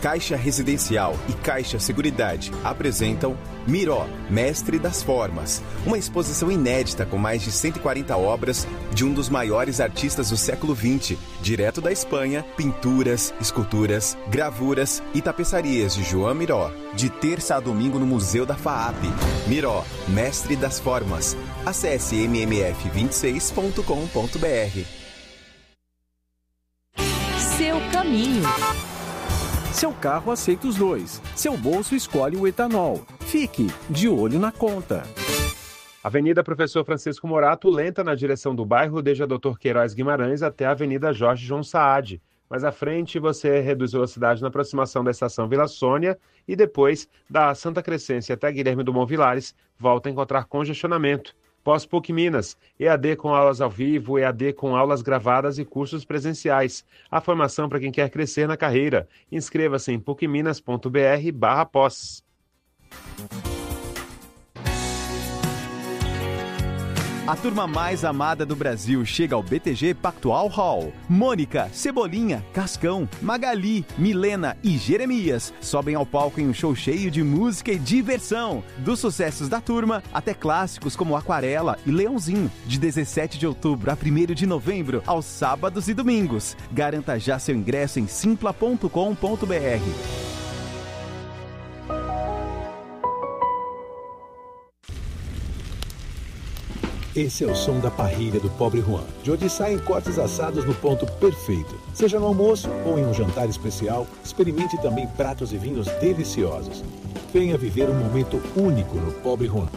Caixa Residencial e Caixa Seguridade apresentam Miró, Mestre das Formas, uma exposição inédita com mais de 140 obras de um dos maiores artistas do século XX, direto da Espanha, pinturas, esculturas, gravuras e tapeçarias de Joan Miró, de terça a domingo no Museu da FAAP. Miró, Mestre das Formas. Acesse mmf26.com.br. Seu caminho. Seu carro aceita os dois. Seu bolso escolhe o etanol. Fique de olho na conta. Avenida Professor Francisco Morato, lenta na direção do bairro, desde a Dr. Queiroz Guimarães até a Avenida Jorge João Saad. Mais à frente, você reduz velocidade na aproximação da estação Vila Sônia e depois, da Santa Crescência até Guilherme Dumont Vilares, volta a encontrar congestionamento. Pós-PUC Minas, EAD com aulas ao vivo, EAD com aulas gravadas e cursos presenciais. A formação para quem quer crescer na carreira. Inscreva-se em pucminas.br/pós. A turma mais amada do Brasil chega ao BTG Pactual Hall. Mônica, Cebolinha, Cascão, Magali, Milena e Jeremias sobem ao palco em um show cheio de música e diversão. Dos sucessos da turma até clássicos como Aquarela e Leãozinho. De 17 de outubro a 1º de novembro, aos sábados e domingos. Garanta já seu ingresso em simpla.com.br. Esse é o som da parrilha do Pobre Juan, de onde saem cortes assados no ponto perfeito. Seja no almoço ou em um jantar especial, experimente também pratos e vinhos deliciosos. Venha viver um momento único no Pobre Juan.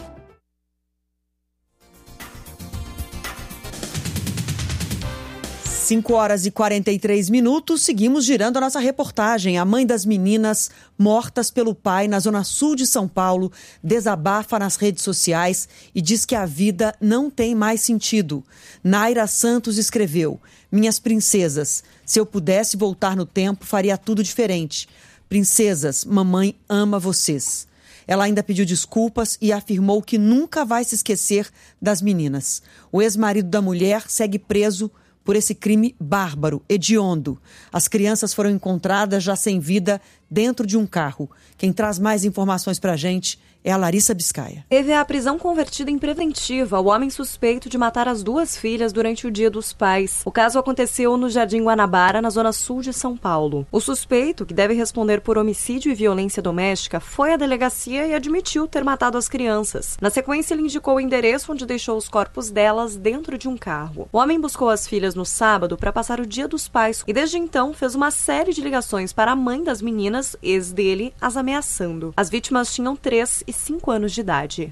5h43, seguimos girando a nossa reportagem. A mãe das meninas mortas pelo pai na zona sul de São Paulo desabafa nas redes sociais e diz que a vida não tem mais sentido. Naira Santos escreveu: "Minhas princesas, se eu pudesse voltar no tempo, faria tudo diferente. Princesas, mamãe ama vocês." Ela ainda pediu desculpas e afirmou que nunca vai se esquecer das meninas. O ex-marido da mulher segue preso por esse crime bárbaro, hediondo. As crianças foram encontradas já sem vida dentro de um carro. Quem traz mais informações pra gente é a Larissa Biscaia. Teve a prisão convertida em preventiva o homem suspeito de matar as 2 filhas durante o Dia dos Pais. O caso aconteceu no Jardim Guanabara, na zona sul de São Paulo. O suspeito, que deve responder por homicídio e violência doméstica, foi à delegacia e admitiu ter matado as crianças. Na sequência, ele indicou o endereço onde deixou os corpos delas dentro de um carro. O homem buscou as filhas no sábado para passar o Dia dos Pais e desde então fez uma série de ligações para a mãe das meninas, ex dele, as ameaçando. As vítimas tinham 3 e 5 anos de idade.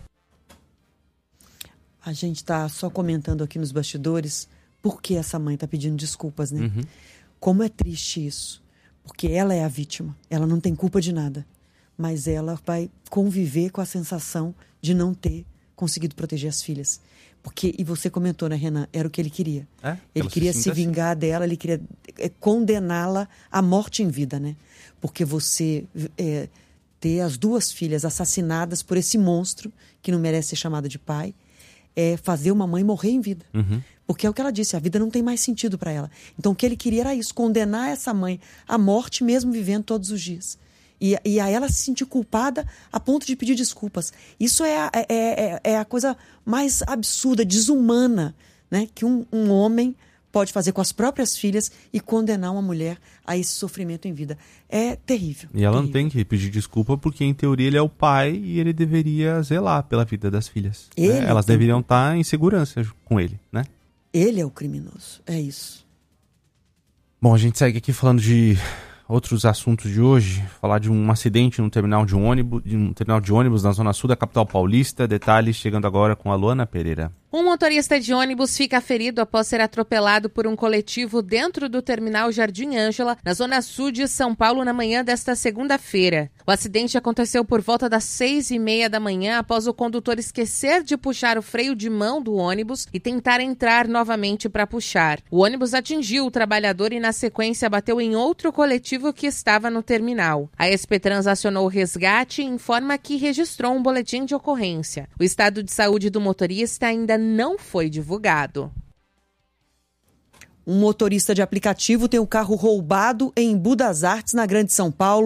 A gente está só comentando aqui nos bastidores por que essa mãe está pedindo desculpas, né? Uhum. Como é triste isso. Porque ela é a vítima. Ela não tem culpa de nada. Mas ela vai conviver com a sensação de não ter conseguido proteger as filhas. Porque, e você comentou, né, Renan? Era o que ele queria. Ele queria se vingar dela, ele queria condená-la à morte em vida, né? Porque você ter as 2 filhas assassinadas por esse monstro, que não merece ser chamado de pai, é fazer uma mãe morrer em vida. Uhum. Porque é o que ela disse, a vida não tem mais sentido para ela. Então o que ele queria era isso, condenar essa mãe à morte mesmo vivendo todos os dias. E a ela se sentir culpada a ponto de pedir desculpas. Isso é a coisa mais absurda, desumana, né, que um homem pode fazer com as próprias filhas e condenar uma mulher a esse sofrimento em vida. É terrível. E ela terrível. Não tem que pedir desculpa porque, em teoria, ele é o pai e ele deveria zelar pela vida das filhas. Né? Elas deveriam estar em segurança com ele, né? Ele é o criminoso. É isso. Bom, a gente segue aqui falando de outros assuntos de hoje. Falar de um acidente num terminal de ônibus na zona sul da capital paulista. Detalhes chegando agora com a Luana Pereira. Um motorista de ônibus fica ferido após ser atropelado por um coletivo dentro do terminal Jardim Ângela, na zona sul de São Paulo, na manhã desta segunda-feira. O acidente aconteceu por volta das 6h30 da manhã, após o condutor esquecer de puxar o freio de mão do ônibus e tentar entrar novamente para puxar. O ônibus atingiu o trabalhador e, na sequência, bateu em outro coletivo que estava no terminal. A SP-Trans acionou o resgate e informa que registrou um boletim de ocorrência. O estado de saúde do motorista ainda não foi divulgado. Um motorista de aplicativo tem o carro roubado em Embu das Artes, na Grande São Paulo.